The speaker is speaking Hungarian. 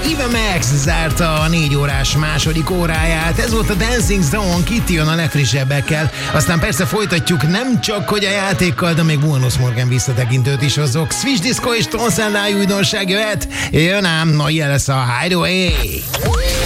Eva Max zárta a 4 órás második óráját. Ez volt a Dancing Zone, Kitty jön a legfrissebbekkel. Aztán persze folytatjuk nem csak hogy a játékkal, de még Buenos Morgan visszatekintőt is hozok. Switch Disco és Tonszendály újdonság jöhet. Jön ám, na ilyen lesz a Hideaway.